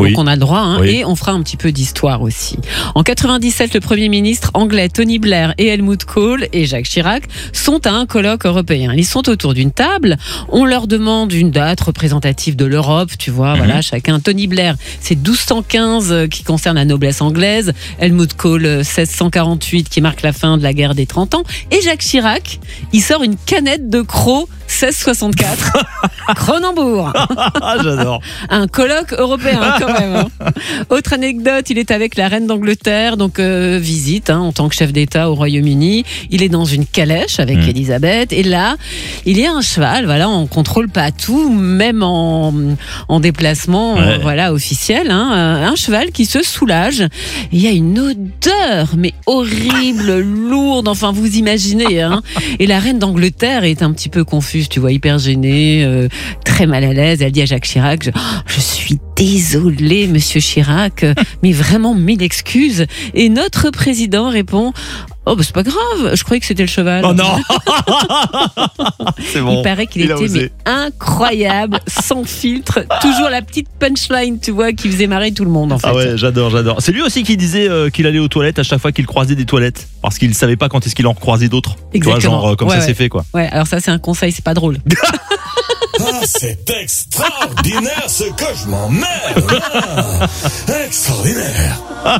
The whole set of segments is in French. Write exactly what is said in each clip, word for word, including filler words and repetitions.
Oui. Donc on a le droit, hein, Oui. et on fera un petit peu d'histoire aussi. En quatre-vingt-dix-sept, le Premier ministre anglais Tony Blair et Helmut Kohl et Jacques Chirac sont à un colloque européen. Ils sont autour d'une table. On leur demande une date représentative de l'Europe, tu vois, mm-hmm. voilà, chacun. Tony Blair, c'est douze cent quinze qui concerne la noblesse anglaise. Helmut Kohl, seize cent quarante-huit qui marque la fin de la guerre des trente ans. Et Jacques Chirac, il sort une canette de croc seize soixante-quatre. Cronenbourg. J'adore. Un colloque européen quand même. Hein. Autre anecdote, il est avec la reine d'Angleterre, donc euh, visite hein, en tant que chef d'État au Royaume-Uni. Il est dans une calèche avec mmh. Elisabeth et là, il y a un cheval. Voilà, on contrôle pas tout, même en, en déplacement, ouais. euh, voilà, officiel. Hein, un cheval qui se soulage. Il y a une odeur, mais horrible, lourde. Enfin, vous imaginez. Hein. Et la reine d'Angleterre est un petit peu confuse, tu vois, hyper gênée, euh, très mal à l'aise. Elle dit à Jacques Chirac, je, oh, je suis désolée, monsieur Chirac, mais vraiment mille excuses. Et notre président répond, oh, bah, c'est pas grave, je croyais que c'était le cheval. Oh non. C'est bon. Il paraît qu'il Il était mais, incroyable, sans filtre, toujours la petite punchline, tu vois, qui faisait marrer tout le monde en fait. Ah ouais, j'adore, j'adore. C'est lui aussi qui disait euh, qu'il allait aux toilettes à chaque fois qu'il croisait des toilettes, parce qu'il savait pas quand est-ce qu'il en croisait d'autres. Exactement. Tu vois, genre euh, comme ouais, ça ouais. c'est fait quoi. Ouais, alors ça c'est un conseil, c'est pas drôle. Ah, c'est extraordinaire ce que je m'emmerde. Ah, extraordinaire.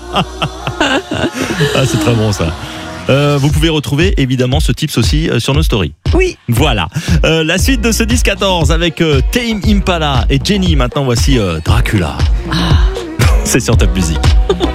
Ah, c'est très bon ça. Euh, vous pouvez retrouver évidemment ce tips aussi euh, sur nos stories. Oui. Voilà. Euh, la suite de ce dix quatorze avec euh, Tame Impala et Jenny. Maintenant voici euh, Dracula. Ah. C'est sur Top Music.